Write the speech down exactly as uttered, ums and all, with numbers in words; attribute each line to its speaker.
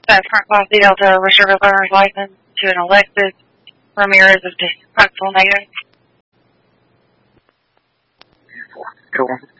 Speaker 1: That's Front Class Delta, reserve a learner's license to an Alexis Ramirez of Knoxville native.
Speaker 2: Cool.